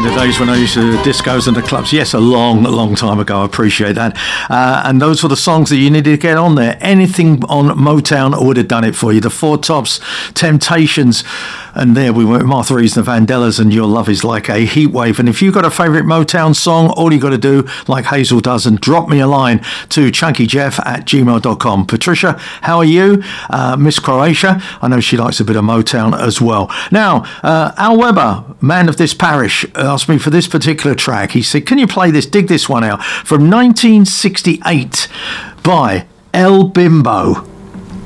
in the days when I used to discos and the clubs. Yes, a long time ago. I appreciate that. And those were the songs that you needed to get on there. Anything on Motown would have done it for you. The Four Tops, Temptations, and there we went, Martha Reeves and the Vandellas, and Your Love Is Like a Heat Wave. And if you've got a favourite Motown song, all you got to do, like Hazel does, and drop me a line to chunkyjeff@gmail.com. Patricia, how are you? Miss Croatia, I know she likes a bit of Motown as well. Now, Al Weber, man of this parish, asked me for this particular track. He said, can you play this, dig this one out, from 1968 by El Bimbo.